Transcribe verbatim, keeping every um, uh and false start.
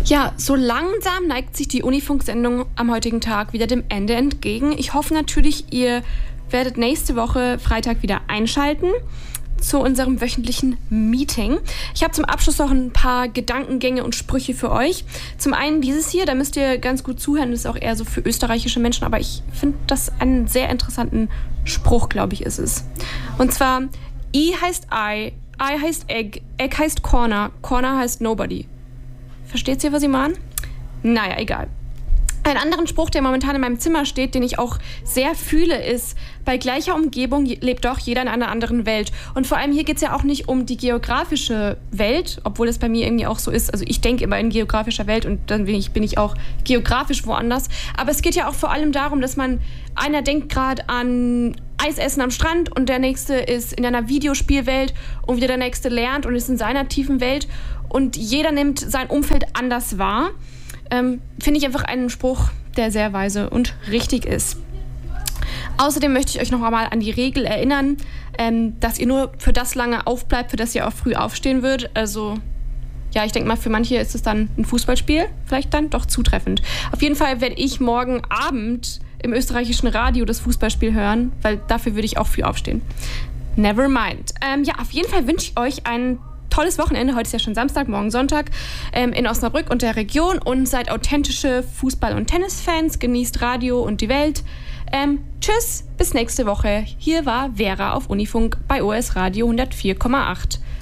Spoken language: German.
Ja, so langsam neigt sich die Unifunk-Sendung am heutigen Tag wieder dem Ende entgegen. Ich hoffe natürlich, ihr werdet nächste Woche Freitag wieder einschalten zu unserem wöchentlichen Meeting. Ich habe zum Abschluss noch ein paar Gedankengänge und Sprüche für euch. Zum einen dieses hier, da müsst ihr ganz gut zuhören, das ist auch eher so für österreichische Menschen, aber ich finde das einen sehr interessanten Spruch, glaube ich, ist es. Und zwar, I heißt I, I heißt Egg, Egg heißt Corner, Corner heißt Nobody. Versteht ihr, was ich meine? Naja, egal. Ein anderen Spruch, der momentan in meinem Zimmer steht, den ich auch sehr fühle, ist, bei gleicher Umgebung lebt doch jeder in einer anderen Welt. Und vor allem hier geht es ja auch nicht um die geografische Welt, obwohl es bei mir irgendwie auch so ist. Also ich denke immer in geografischer Welt und dann bin ich, bin ich auch geografisch woanders. Aber es geht ja auch vor allem darum, dass man, einer denkt gerade an Eisessen am Strand und der nächste ist in einer Videospielwelt und wieder der nächste lernt und ist in seiner tiefen Welt. Und jeder nimmt sein Umfeld anders wahr. Ähm, finde ich einfach einen Spruch, der sehr weise und richtig ist. Außerdem möchte ich euch noch einmal an die Regel erinnern, ähm, dass ihr nur für das lange aufbleibt, für das ihr auch früh aufstehen würdet. Also, ja, ich denke mal, für manche ist es dann ein Fußballspiel, vielleicht dann doch zutreffend. Auf jeden Fall werde ich morgen Abend im österreichischen Radio das Fußballspiel hören, weil dafür würde ich auch früh aufstehen. Never mind. Ähm, ja, auf jeden Fall wünsche ich euch einen tolles Wochenende. Heute ist ja schon Samstag, morgen Sonntag ähm, in Osnabrück und der Region und seid authentische Fußball- und Tennisfans. Genießt Radio und die Welt. Ähm, tschüss, bis nächste Woche. Hier war Vera auf Unifunk bei O S Radio hundertvier Komma acht.